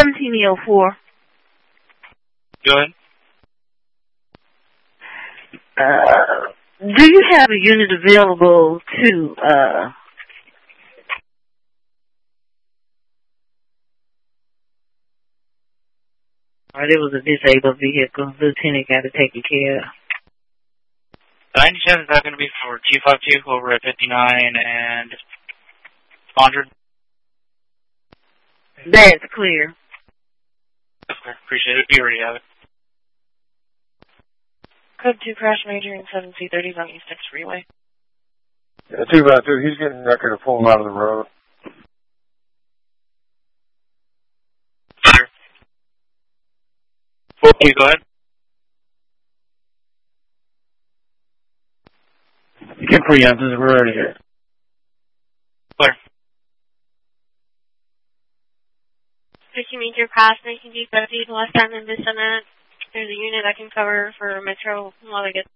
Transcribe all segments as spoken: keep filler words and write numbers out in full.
seventeen oh four. Go ahead. Uh, do you have a unit available to, uh, or there was a disabled vehicle Lieutenant got to take care of? ninety-seven is that going to be for two five two over at fifty-nine and one hundred? That's clear. Okay, appreciate it. We already have it. Code two crash major in seven C thirty on East X Freeway. Yeah, two by two. He's getting record to pull him out of the road. Sure. four two, go ahead. You can preempt this. We're already here. Clear. fifty meter pass, making deep lefty, last time in this cement. There's a unit I can cover for Metro while I get.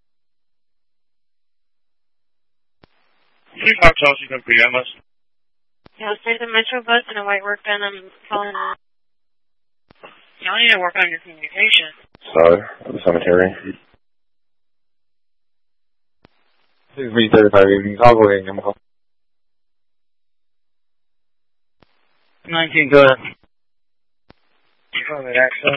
three five Charles, you can preempt us. Yeah, there's a Metro bus and a white work van. I'm calling on. Y'all need to work on your communication. Sorry, at the cemetery. six B thirty-five evenings. I'll go ahead and give him a call. nineteen, go ahead. You found that accident?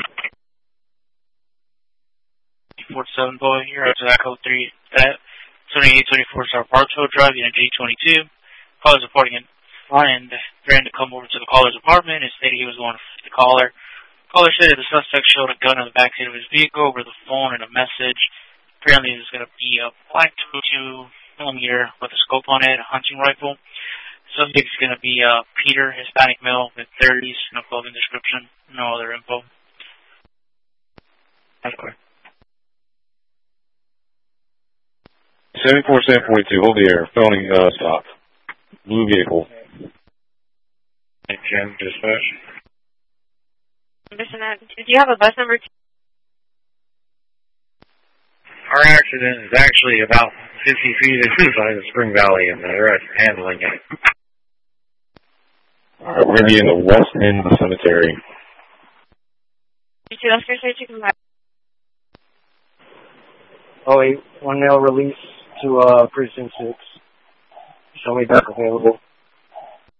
forty-seven boy, you're up to that code three, that seventy-eight twenty-four South Parksville Drive, unit G twenty-two. Caller is reporting an client ran to come over to the caller's apartment and stated he was going to the caller. Caller stated the suspect showed a gun in the backseat of his vehicle over the phone and a message. Apparently there's going to be a black twenty-two millimeter with a scope on it, a hunting rifle. Subject is going to be uh, Peter, Hispanic male, mid thirties, no clothing description, no other info. That's clear. seventy-four seven forty-two, hold the air. Felony uh, stop. Blue vehicle. Jim, dispatch. Listen, do you have a bus number? Our accident is actually about fifty feet inside of Spring Valley, and they're handling it. Alright, we're going to be in the west end of the cemetery. You two Oscar said you can buy. Oh, wait, one mail release to uh, Precinct six. Show me back available.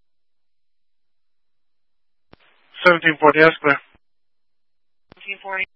seventeen forty, that's clear. seventeen forty.